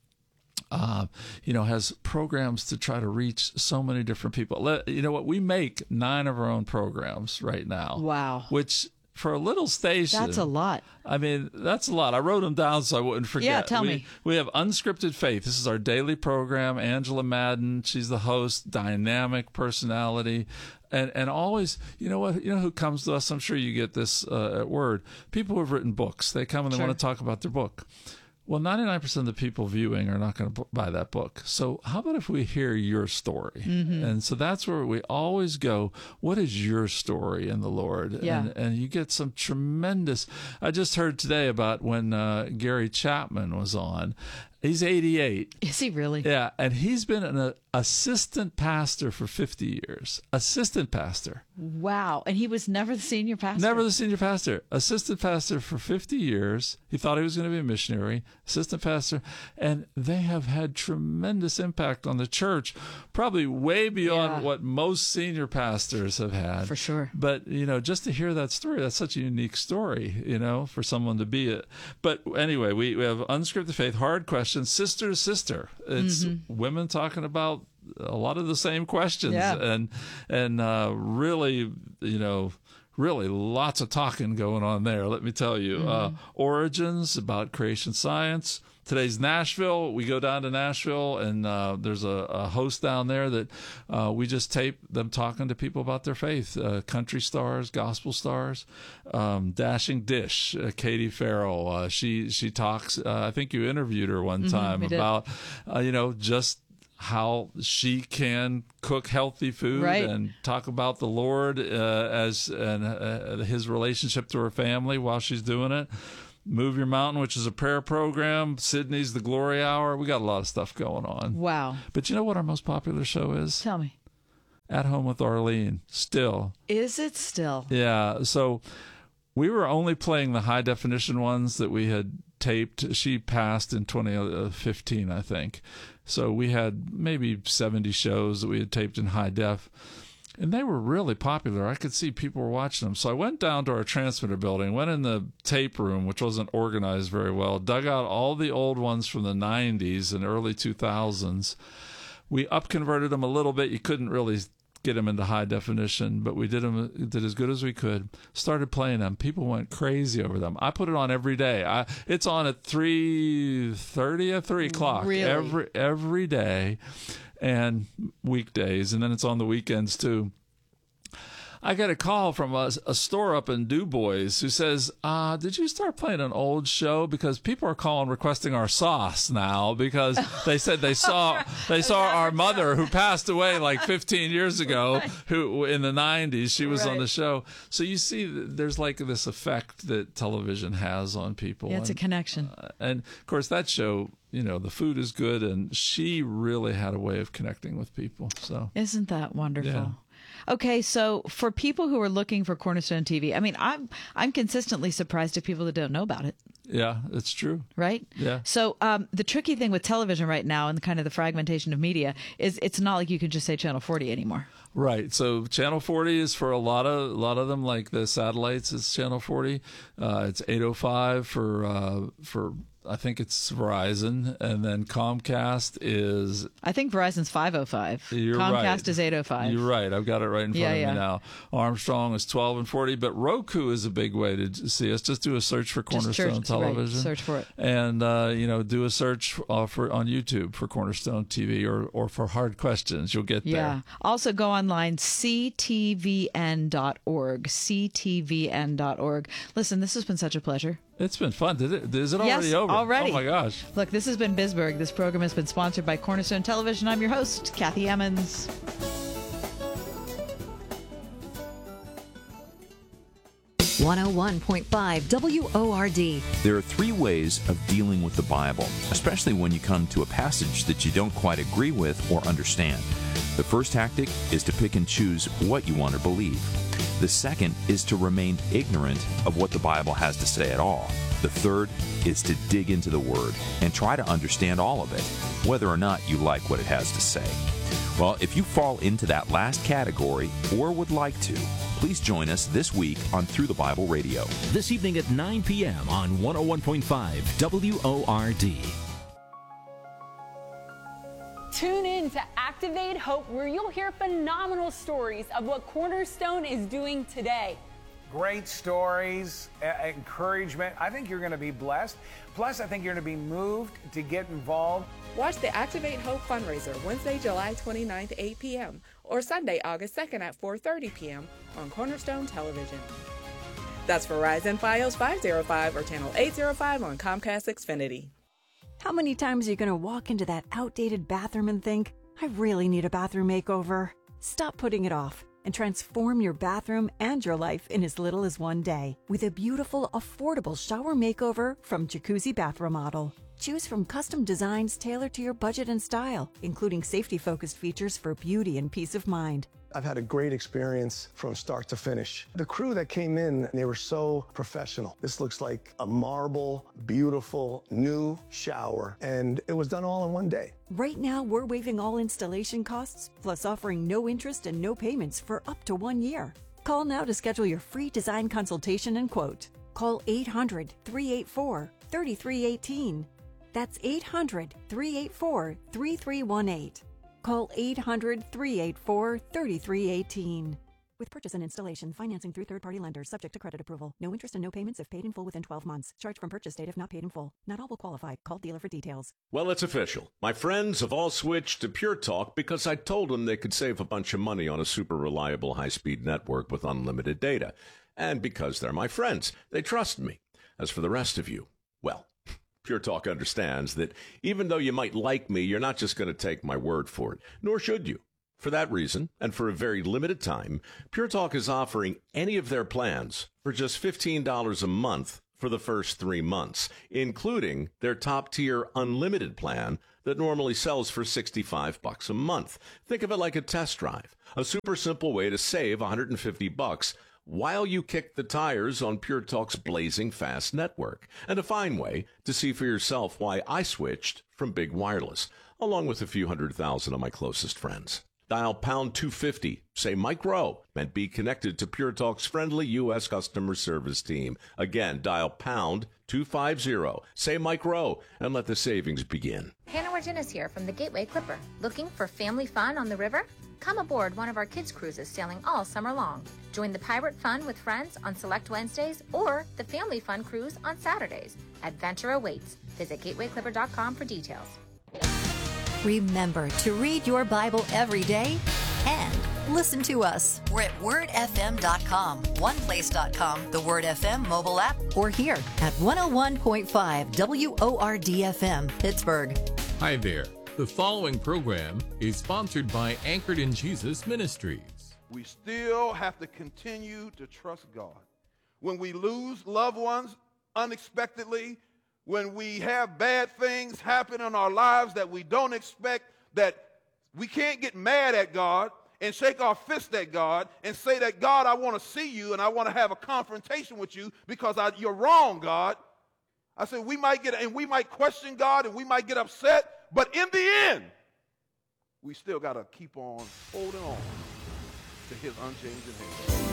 S9: uh, you know, has programs to try to reach so many different people. Let, you know what? We make nine of our own programs right now.
S8: Wow.
S9: Which, for a little station,
S8: That's a lot.
S9: I mean, that's a lot. I wrote them down so I wouldn't forget.
S8: Yeah, tell
S9: we,
S8: me.
S9: We have Unscripted Faith. This is our daily program. Angela Madden, she's the host, dynamic personality. And and always, you know what? You know who comes to us? I'm sure you get this uh, at Word. People who have written books. They come and they
S8: Sure.
S9: want to talk about their book. Well, ninety-nine percent of the people viewing are not going to buy that book. So how about if we hear your story?
S8: Mm-hmm.
S9: And so that's where we always go, what is your story in the Lord?
S8: Yeah.
S9: And, and you get some tremendous, I just heard today about when uh, Gary Chapman was on. He's eighty-eight.
S8: Is he really?
S9: Yeah, and he's been an uh, assistant pastor for fifty years. Assistant pastor.
S8: Wow. And he was never the senior pastor?
S9: Never the senior pastor. Assistant pastor for fifty years. He thought he was going to be a missionary. Assistant pastor. And they have had tremendous impact on the church, probably way beyond
S8: Yeah.
S9: what most senior pastors have had.
S8: For sure.
S9: But, you know, just to hear that story, that's such a unique story, you know, for someone to be it. But anyway, we, we have Unscripted Faith, hard questions, sister to sister. It's women talking about a lot of the same questions.
S8: Yeah.
S9: And, and uh, really, you know, really lots of talking going on there, let me tell you. Uh, Origins, about creation science. today's Nashville. We go down to Nashville, and uh, there's a, a host down there that uh, we just tape them talking to people about their faith. Uh, country stars, gospel stars, um, Dashing Dish, uh, Katie Farrell. Uh, she she talks. Uh, I think you interviewed her one time
S8: mm-hmm,
S9: about uh, you know just how she can cook healthy food
S8: right.
S9: and talk about the Lord uh, as and uh, his relationship to her family while she's doing it. Move Your Mountain, which is a prayer program. Sydney's The Glory Hour. We got a lot of stuff going on.
S8: Wow.
S9: But you know what our most popular show is?
S8: Tell me.
S9: At Home with Arlene. Still.
S8: Is it still?
S9: Yeah. So we were only playing the high definition ones that we had taped. She passed in twenty fifteen, I think. So we had maybe seventy shows that we had taped in high def. And they were really popular. I could see people were watching them. So I went down to our transmitter building, went in the tape room, which wasn't organized very well, dug out all the old ones from the nineties and early two thousands. We up-converted them a little bit. You couldn't really get them into high definition, but we did them did as good as we could. Started playing them. People went crazy over them. I put it on every day. I, it's on at three thirty at three o'clock
S8: really?
S9: every every day, and weekdays, and then it's on the weekends too. I got a call from a, a store up in Du Bois who says, uh, did you start playing an old show? Because people are calling requesting our sauce now because they said they saw they saw our mother who passed away like fifteen years ago, who in the nineties, she was
S8: right.
S9: on the show. So you see there's like this effect that television has on people.
S8: Yeah, it's
S9: and,
S8: a connection.
S9: Uh, and, of course, that show, you know, the food is good, and she really had a way of connecting with people. So
S8: isn't that wonderful?
S9: Yeah.
S8: Okay, so for people who are looking for Cornerstone T V, I mean, I'm I'm consistently surprised at people that don't know about it.
S9: Yeah, it's true.
S8: Right?
S9: Yeah.
S8: So um, the tricky thing with television right now and kind of the fragmentation of media is it's not like you can just say Channel forty anymore.
S9: Right. So Channel forty is for a lot of a lot of them, like the satellites. It's Channel forty. Uh, it's eight oh five for uh, for. I think it's Verizon, and then Comcast is...
S8: I think Verizon's five oh five.
S9: You're
S8: Comcast
S9: right.
S8: is eight oh five.
S9: You're right. I've got it right in front
S8: yeah,
S9: of
S8: yeah.
S9: me now. Armstrong is twelve and forty, but Roku is a big way to see us. Just do a search for Cornerstone
S8: search,
S9: Television.
S8: Right, search for it.
S9: And, uh, you know, do a search uh, for on YouTube for Cornerstone T V or, or for Hard Questions. You'll get there.
S8: Yeah. Also go online, c t v n dot org, c t v n dot org. Listen, this has been such a pleasure.
S9: It's been fun. Did it? Is it
S8: yes,
S9: already over?
S8: already.
S9: Oh, my gosh.
S8: Look, this has been Bisberg. This program has been sponsored by Cornerstone Television. I'm your host, Kathy Emmons.
S7: one oh one point five W O R D.
S4: There are three ways of dealing with the Bible, especially when you come to a passage that you don't quite agree with or understand. The first tactic is to pick and choose what you want to believe. The second is to remain ignorant of what the Bible has to say at all. The third is to dig into the Word and try to understand all of it, whether or not you like what it has to say. Well, if you fall into that last category or would like to, please join us this week on Through the Bible Radio.
S2: This evening at nine p.m. on one oh one point five W O R D.
S5: Tune in to Activate Hope, where you'll hear phenomenal stories of what Cornerstone is doing today.
S10: Great stories, uh, encouragement. I think you're going to be blessed. Plus, I think you're going to be moved to get involved.
S11: Watch the Activate Hope fundraiser Wednesday, July twenty-ninth, eight p.m. or Sunday, August second at four thirty p.m. on Cornerstone Television. That's Verizon Fios five oh five or Channel eight oh five on Comcast Xfinity.
S12: How many times are you going to walk into that outdated bathroom and think, I really need a bathroom makeover? Stop putting it off and transform your bathroom and your life in as little as one day with a beautiful, affordable shower makeover from Jacuzzi Bath Remodel. Choose from custom designs tailored to your budget and style, including safety-focused features for beauty and peace of mind.
S13: I've had a great experience from start to finish. The crew that came in, they were so professional. This looks like a marble, beautiful, new shower, and it was done all in one day.
S12: Right now, we're waiving all installation costs, plus offering no interest and no payments for up to one year. Call now to schedule your free design consultation and quote. Call eight hundred, three eight four, three three one eight. That's eight hundred, three eight four, three three one eight. Call eight hundred, three eight four, three three one eight. With purchase and installation, financing through third-party lenders, subject to credit approval. No interest and no payments if paid in full within twelve months. Charge from purchase date if not paid in full. Not all will qualify. Call dealer for details.
S14: Well, it's official. My friends have all switched to Pure Talk because I told them they could save a bunch of money on a super reliable high-speed network with unlimited data. And because they're my friends, they trust me. As for the rest of you, well, Pure Talk understands that even though you might like me, you're not just going to take my word for it, nor should you. For that reason, and for a very limited time, Pure Talk is offering any of their plans for just fifteen dollars a month for the first three months, including their top-tier unlimited plan that normally sells for sixty-five bucks a month. Think of it like a test drive, a super simple way to save one hundred fifty bucks while you kick the tires on Pure Talk's blazing fast network, and a fine way to see for yourself why I switched from Big Wireless, along with a few hundred thousand of my closest friends. Dial pound two fifty, say Mike Rowe, and be connected to Pure Talk's friendly U S customer service team. Again, dial pound two fifty, say Mike Rowe, and let the savings begin.
S15: Hannah Virginis here from the Gateway Clipper. Looking for family fun on the river? Come aboard one of our kids' cruises sailing all summer long. Join the pirate fun with friends on select Wednesdays or the family fun cruise on Saturdays. Adventure awaits. Visit gateway clipper dot com for details.
S7: Remember to read your Bible every day and listen to us. We're at word f m dot com, one place dot com, the Word F M mobile app, or here at one oh one point five W O R D F M, Pittsburgh.
S16: Hi there. The following program is sponsored by Anchored in Jesus Ministries.
S17: We still have to continue to trust God. When we lose loved ones unexpectedly, when we have bad things happen in our lives that we don't expect, that we can't get mad at God and shake our fist at God and say that, God, I want to see you and I want to have a confrontation with you because I, you're wrong, God. I said we might get, and we might question God and we might get upset, but in the end, we still got to keep on holding on to his unchanging hand.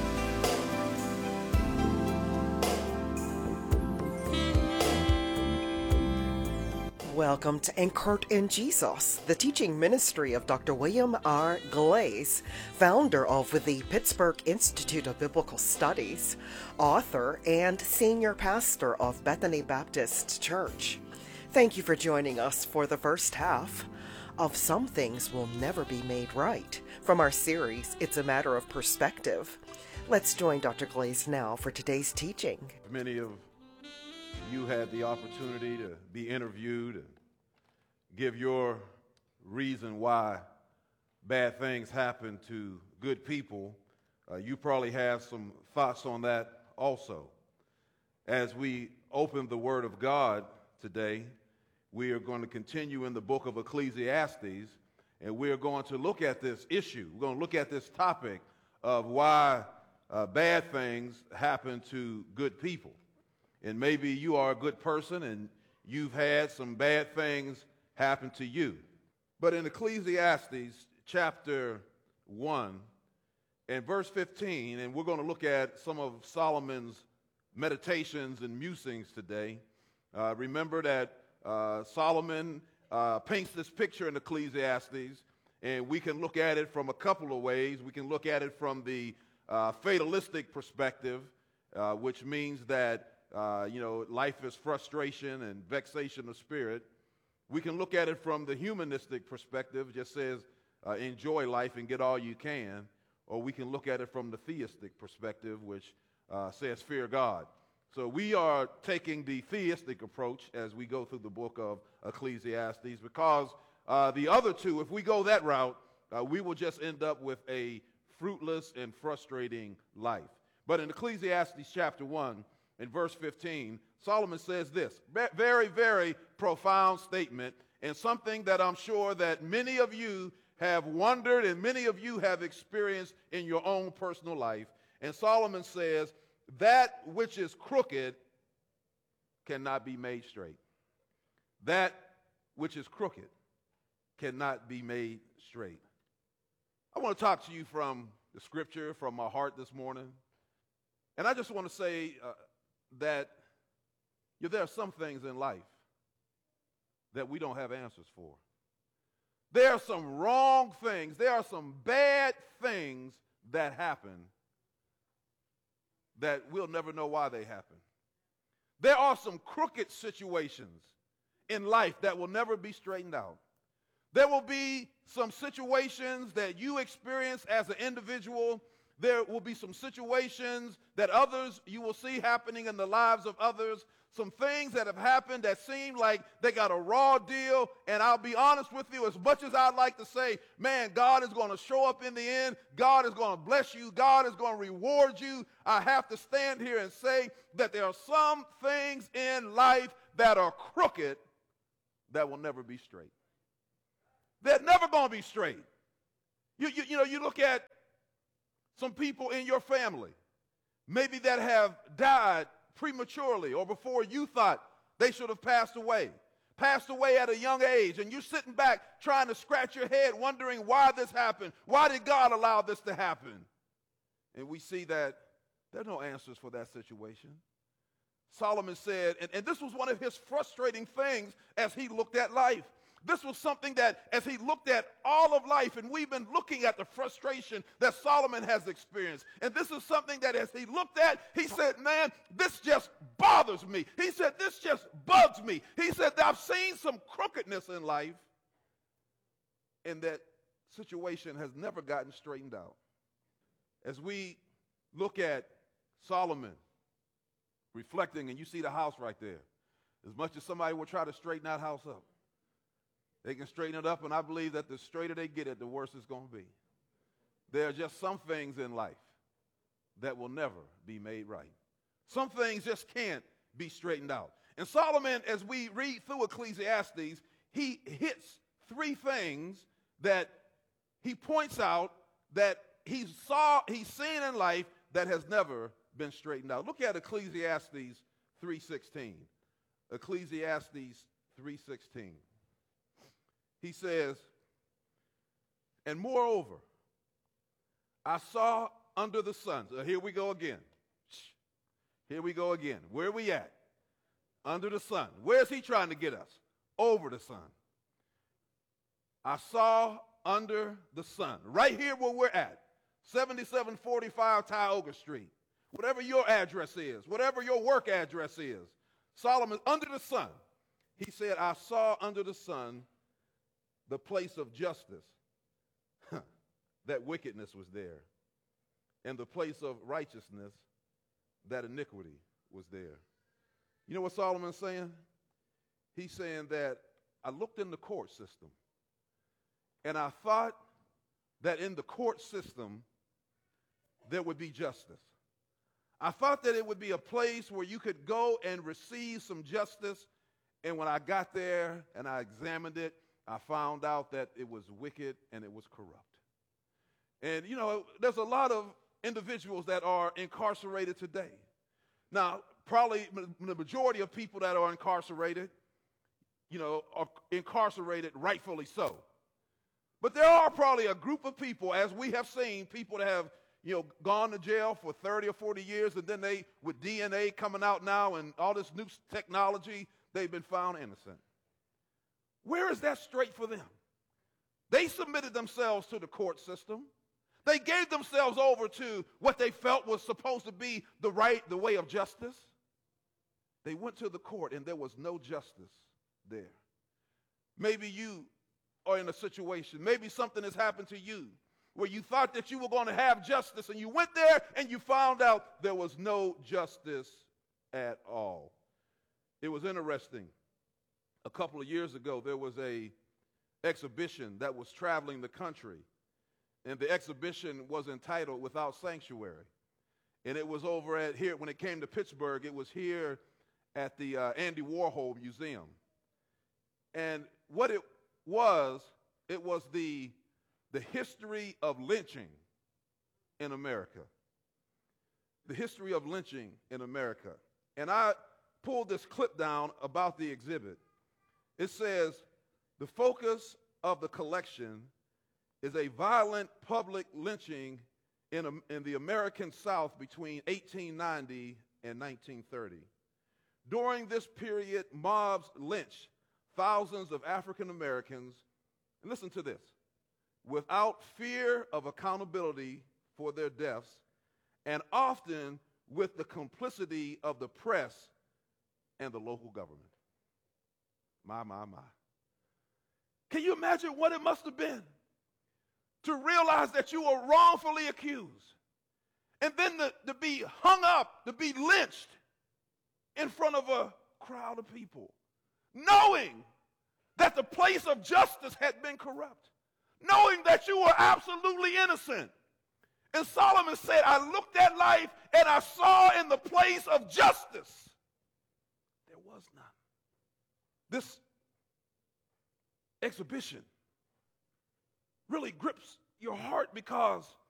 S18: Welcome to Anchored in Jesus, the teaching ministry of Doctor William R. Glaze, founder of the Pittsburgh Institute of Biblical Studies, author, and senior pastor of Bethany Baptist Church. Thank you for joining us for the first half of Some Things Will Never Be Made Right from our series, It's a Matter of Perspective. Let's join Doctor Glaze now for today's teaching.
S17: Many of you had the opportunity to be interviewed and give your reason why bad things happen to good people. Uh, you probably have some thoughts on that also. As we open the Word of God today, we are going to continue in the book of Ecclesiastes, and we are going to look at this issue. We're going to look at this topic of why uh, bad things happen to good people. And maybe you are a good person and you've had some bad things happen to you. But in Ecclesiastes chapter one and verse fifteen, and we're going to look at some of Solomon's meditations and musings today. Uh, remember that uh, Solomon uh, paints this picture in Ecclesiastes, and we can look at it from a couple of ways. We can look at it from the uh, fatalistic perspective, uh, which means that Uh, you know, life is frustration and vexation of spirit. We can look at it from the humanistic perspective, just says uh, enjoy life and get all you can. Or we can look at it from the theistic perspective, which uh, says fear God. So we are taking the theistic approach as we go through the book of Ecclesiastes, because uh, the other two, if we go that route, uh, we will just end up with a fruitless and frustrating life. But in Ecclesiastes chapter one, in verse fifteen, Solomon says this, very, very profound statement, and something that I'm sure that many of you have wondered and many of you have experienced in your own personal life. And Solomon says, that which is crooked cannot be made straight. That which is crooked cannot be made straight. I want to talk to you from the scripture, from my heart this morning. And I just want to say uh, that you know, there are some things in life that we don't have answers for. There are some wrong things. There are some bad things that happen that we'll never know why they happen. There are some crooked situations in life that will never be straightened out. There will be some situations that you experience as an individual. There will be some situations that others, you will see happening in the lives of others. Some things that have happened that seem like they got a raw deal. And I'll be honest with you, as much as I'd like to say, man, God is going to show up in the end. God is going to bless you. God is going to reward you. I have to stand here and say that there are some things in life that are crooked that will never be straight. They're never going to be straight. You, you, you know, you look at some people in your family, maybe that have died prematurely or before you thought they should have passed away, passed away at a young age, and you're sitting back trying to scratch your head wondering why this happened. Why did God allow this to happen? And we see that there are no answers for that situation. Solomon said, and, and this was one of his frustrating things as he looked at life. This was something that as he looked at all of life, and we've been looking at the frustration that Solomon has experienced. And this is something that as he looked at, he said, man, this just bothers me. He said, this just bugs me. He said, I've seen some crookedness in life, and that situation has never gotten straightened out. As we look at Solomon reflecting, and you see the house right there, as much as somebody will try to straighten that house up, they can straighten it up, and I believe that the straighter they get it, the worse it's going to be. There are just some things in life that will never be made right. Some things just can't be straightened out. And Solomon, as we read through Ecclesiastes, he hits three things that he points out that he saw, he's seen in life that has never been straightened out. Look at Ecclesiastes three sixteen. Ecclesiastes three sixteen. He says, and moreover, I saw under the sun. So here we go again. Here we go again. Where are we at? Under the sun. Where's he trying to get us? Over the sun. I saw under the sun. Right here where we're at. seventy-seven forty-five Tioga Street. Whatever your address is. Whatever your work address is. Solomon, under the sun. He said, I saw under the sun the place of justice, that wickedness was there. And the place of righteousness, that iniquity was there. You know what Solomon's saying? He's saying that I looked in the court system, and I thought that in the court system, there would be justice. I thought that it would be a place where you could go and receive some justice. And when I got there and I examined it, I found out that it was wicked and it was corrupt. And, you know, there's a lot of individuals that are incarcerated today. Now, probably the majority of people that are incarcerated, you know, are incarcerated rightfully so. But there are probably a group of people, as we have seen, people that have, you know, gone to jail for thirty or forty years, and then they, with D N A coming out now and all this new technology, they've been found innocent. Where is that straight for them? They submitted themselves to the court system. They gave themselves over to what they felt was supposed to be the right, the way of justice. They went to the court and there was no justice there. Maybe you are in a situation, maybe something has happened to you where you thought that you were going to have justice, and you went there and you found out there was no justice at all. It was interesting. A couple of years ago, there was a exhibition that was traveling the country, and the exhibition was entitled Without Sanctuary. And it was over at here, when it came to Pittsburgh, it was here at the uh, Andy Warhol Museum. And what it was, it was the, the history of lynching in America. The history of lynching in America. And I pulled this clip down about the exhibit. It says, the focus of the collection is a violent public lynching in, in the American South between eighteen ninety and nineteen thirty. During this period, mobs lynched thousands of African Americans, and listen to this, without fear of accountability for their deaths, and often with the complicity of the press and the local government. My, my, my. Can you imagine what it must have been to realize that you were wrongfully accused and then to, to be hung up, to be lynched in front of a crowd of people, knowing that the place of justice had been corrupt, knowing that you were absolutely innocent? And Solomon said, I looked at life and I saw in the place of justice, there was none. This exhibition really grips your heart because